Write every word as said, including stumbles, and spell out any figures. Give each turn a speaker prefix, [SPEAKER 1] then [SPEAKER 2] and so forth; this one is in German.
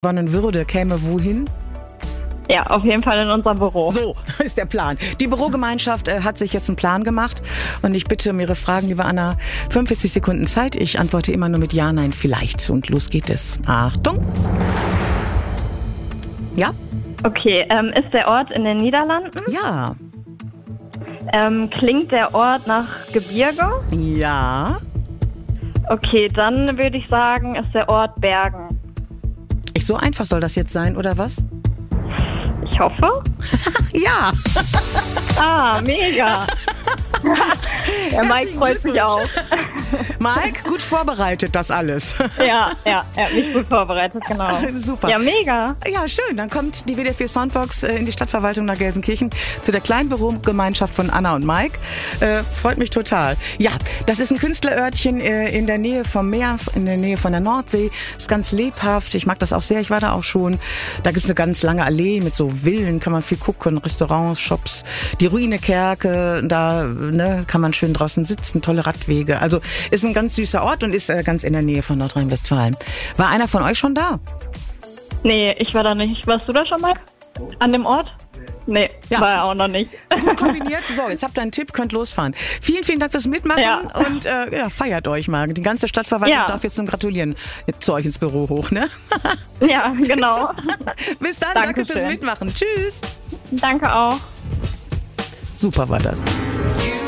[SPEAKER 1] Würde, käme wohin?
[SPEAKER 2] Ja, auf jeden Fall in unserem Büro.
[SPEAKER 1] So ist der Plan. Die Bürogemeinschaft äh, hat sich jetzt einen Plan gemacht und ich bitte um Ihre Fragen, liebe Anna. fünfundvierzig Sekunden Zeit. Ich antworte immer nur mit Ja, Nein, vielleicht. Und los geht es. Achtung. Ja?
[SPEAKER 2] Okay, ähm, ist der Ort in den Niederlanden?
[SPEAKER 1] Ja.
[SPEAKER 2] Ähm, klingt der Ort nach Gebirge?
[SPEAKER 1] Ja.
[SPEAKER 2] Okay, dann würde ich sagen, ist der Ort Bergen.
[SPEAKER 1] Ich, so einfach soll das jetzt sein, oder was?
[SPEAKER 2] Ich hoffe.
[SPEAKER 1] Ja.
[SPEAKER 2] Ah, mega. Der Mike freut sich auch.
[SPEAKER 1] Mike, gut vorbereitet das alles.
[SPEAKER 2] Ja, ja, er hat mich gut vorbereitet, genau.
[SPEAKER 1] Super.
[SPEAKER 2] Ja, mega.
[SPEAKER 1] Ja, schön. Dann kommt die W D vier Soundbox in die Stadtverwaltung nach Gelsenkirchen zu der kleinen Bürogemeinschaft von Anna und Mike. Äh, freut mich total. Ja, das ist ein Künstlerörtchen äh, in der Nähe vom Meer, in der Nähe von der Nordsee. Ist ganz lebhaft. Ich mag das auch sehr. Ich war da auch schon. Da gibt's eine ganz lange Allee mit so Villen, kann man viel gucken, Restaurants, Shops. Die Ruine Kerke, da ne, kann man schön draußen sitzen, tolle Radwege. Also ist ein ganz süßer Ort und ist äh, ganz in der Nähe von Nordrhein-Westfalen. War einer von euch schon da?
[SPEAKER 2] Nee, ich war da nicht. Warst du da schon mal? An dem Ort? Nee,
[SPEAKER 1] Ja.
[SPEAKER 2] war er auch noch nicht.
[SPEAKER 1] Gut kombiniert. So, jetzt habt ihr einen Tipp, könnt losfahren. Vielen, vielen Dank fürs Mitmachen
[SPEAKER 2] Ja.
[SPEAKER 1] und äh, ja, feiert euch mal. Die ganze Stadtverwaltung
[SPEAKER 2] Ja.
[SPEAKER 1] darf jetzt zum Gratulieren jetzt zu euch ins Büro hoch, ne?
[SPEAKER 2] Ja, genau.
[SPEAKER 1] Bis dann, danke
[SPEAKER 2] Dankeschön.
[SPEAKER 1] fürs Mitmachen. Tschüss.
[SPEAKER 2] Danke auch.
[SPEAKER 1] Super war das.
[SPEAKER 3] You